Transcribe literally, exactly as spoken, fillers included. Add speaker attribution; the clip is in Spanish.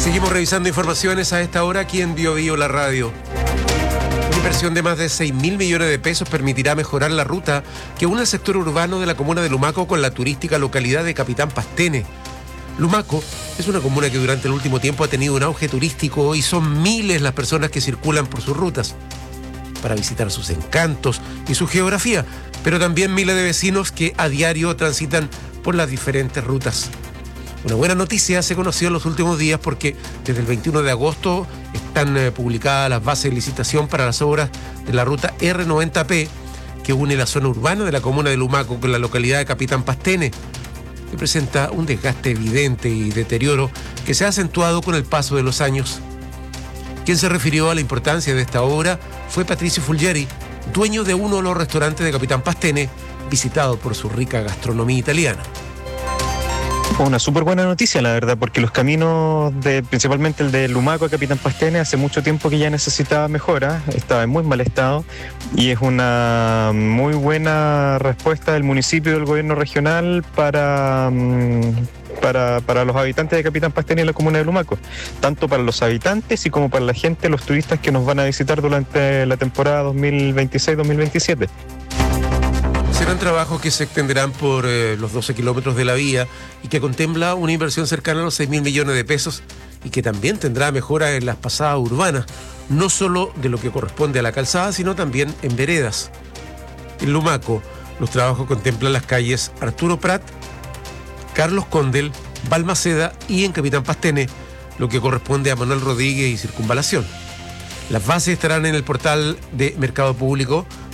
Speaker 1: Seguimos revisando informaciones a esta hora aquí en Bio Bio, la radio. Una inversión de más de seis mil millones de pesos permitirá mejorar la ruta que une el sector urbano de la comuna de Lumaco con la turística localidad de Capitán Pastene. Lumaco es una comuna que durante el último tiempo ha tenido un auge turístico y son miles las personas que circulan por sus rutas para visitar sus encantos y su geografía, pero también miles de vecinos que a diario transitan por las diferentes rutas. Una buena noticia se conoció en los últimos días porque desde el veintiuno de agosto están eh, publicadas las bases de licitación para las obras de la ruta erre noventa pe que une la zona urbana de la comuna de Lumaco con la localidad de Capitán Pastene, que presenta un desgaste evidente y deterioro que se ha acentuado con el paso de los años. Quien se refirió a la importancia de esta obra fue Patricio Fulgieri, dueño de uno de los restaurantes de Capitán Pastene, visitado por su rica gastronomía italiana.
Speaker 2: Una súper buena noticia, la verdad, porque los caminos, de, principalmente el de Lumaco a Capitán Pastene, hace mucho tiempo que ya necesitaba mejora, estaba en muy mal estado, y es una muy buena respuesta del municipio y del gobierno regional para, para, para los habitantes de Capitán Pastene y la comuna de Lumaco, tanto para los habitantes y como para la gente, los turistas que nos van a visitar durante la temporada dos mil veintiséis dos mil veintisiete.
Speaker 1: Serán trabajos que se extenderán por eh, los doce kilómetros de la vía y que contempla una inversión cercana a los seis mil millones de pesos y que también tendrá mejora en las pasadas urbanas, no solo de lo que corresponde a la calzada, sino también en veredas. En Lumaco, los trabajos contemplan las calles Arturo Prat, Carlos Condel, Balmaceda y en Capitán Pastene, lo que corresponde a Manuel Rodríguez y Circunvalación. Las bases estarán en el portal de Mercado Público